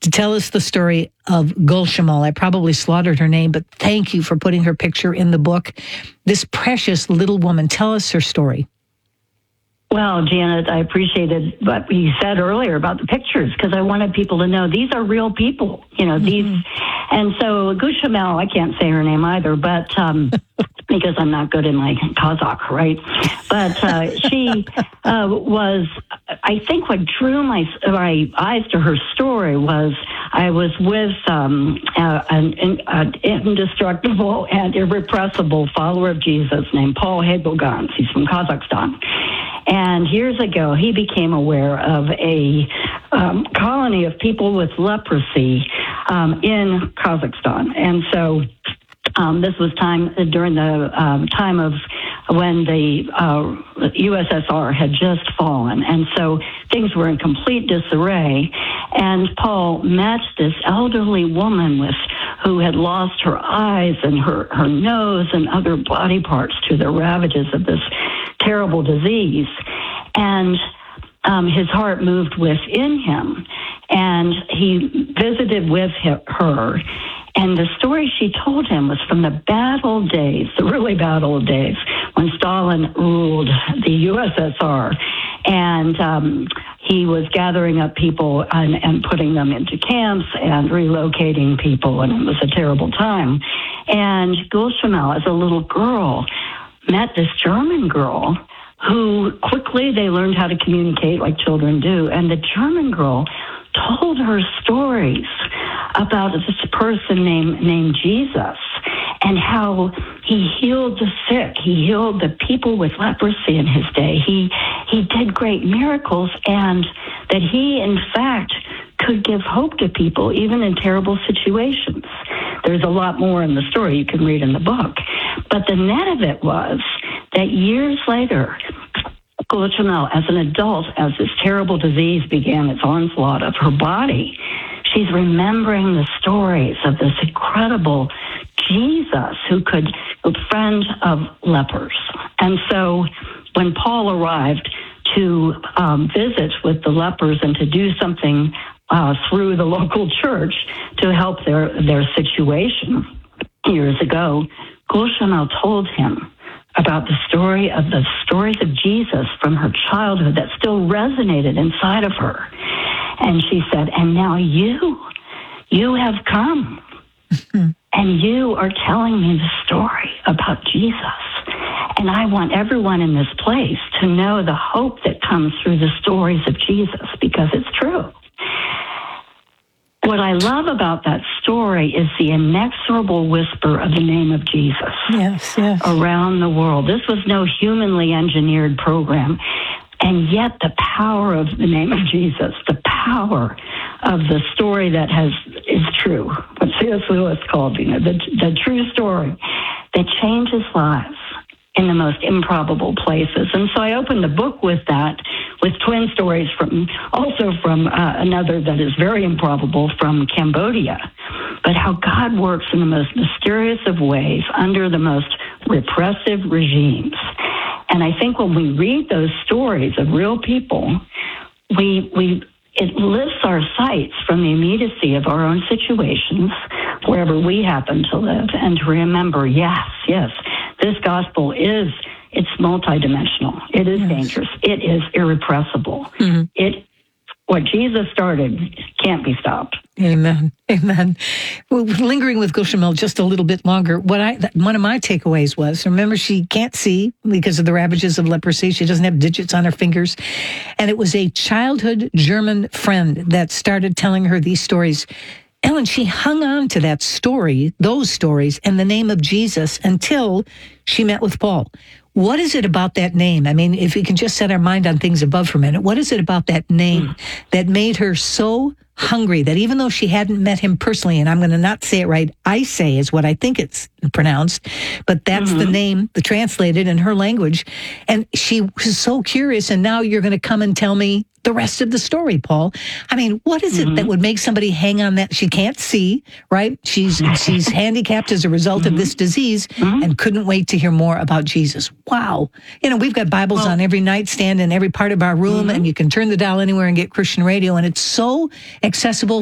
to tell us the story of Gulshamal. I probably slaughtered her name, but thank you for putting her picture in the book. This precious little woman. Tell us her story. Well, Janet, I appreciated what you said earlier about the pictures, because I wanted people to know these are real people, these. And so Gulshamal, I can't say her name either, but because I'm not good in my Kazakh, right? But she was, I think what drew my eyes to her story was I was with an indestructible and irrepressible follower of Jesus named Paul Hebelgans. He's from Kazakhstan. And years ago, he became aware of a colony of people with leprosy in Kazakhstan. And so this was during the time of when the USSR had just fallen. And so things were in complete disarray. And Paul met this elderly woman who had lost her eyes and her nose and other body parts to the ravages of this terrible disease. And his heart moved within him. And he visited with her. And the story she told him was from the bad old days, the really bad old days, when Stalin ruled the USSR. And he was gathering up people and putting them into camps and relocating people, and it was a terrible time. And Gulshamal, as a little girl, met this German girl who quickly they learned how to communicate like children do. And the German girl told her stories about this person named Jesus and how he healed the sick. He healed the people with leprosy in his day. He did great miracles, and that he, in fact, could give hope to people even in terrible situations. There's a lot more in the story you can read in the book. But the net of it was that years later, Gulshamal, as an adult, as this terrible disease began its onslaught of her body, she's remembering the stories of this incredible Jesus who could be a friend of lepers. And so when Paul arrived to visit with the lepers and to do something through the local church to help their situation years ago, Gulshamal told him about the stories of Jesus from her childhood that still resonated inside of her. And she said, and now you have come, and you are telling me the story about Jesus. And I want everyone in this place to know the hope that comes through the stories of Jesus, because it's true. What I love about that story is the inexorable whisper of the name of Jesus around the world. This was no humanly engineered program. And yet the power of the name of Jesus, the power of the story that is true, what C.S. Lewis called, the true story that changes lives in the most improbable places. And so I opened the book with that, with twin stories from another that is very improbable from Cambodia, but how God works in the most mysterious of ways under the most repressive regimes. And I think when we read those stories of real people, it lifts our sights from the immediacy of our own situations, wherever we happen to live, and to remember, yes, this gospel it's multidimensional. It is dangerous. It is irrepressible. Mm-hmm. What Jesus started can't be stopped. Amen. Well, lingering with Gulshamal just a little bit longer, one of my takeaways was, remember, she can't see because of the ravages of leprosy. She doesn't have digits on her fingers. And it was a childhood German friend that started telling her these stories. Ellen, she hung on to those stories, and the name of Jesus until she met with Paul. What is it about that name? I mean, if we can just set our mind on things above for a minute, what is it about that name that made her so hungry that even though she hadn't met him personally, and I'm going to not say it right, Isay is what I think it's pronounced, but that's the name, the translated in her language, and she was so curious, and now you're going to come and tell me the rest of the story, Paul. I mean, what is it that would make somebody hang on that? She can't see, right? She's handicapped as a result of this disease and couldn't wait to hear more about Jesus. Wow. We've got Bibles on every nightstand in every part of our room, and you can turn the dial anywhere and get Christian radio, and it's so accessible,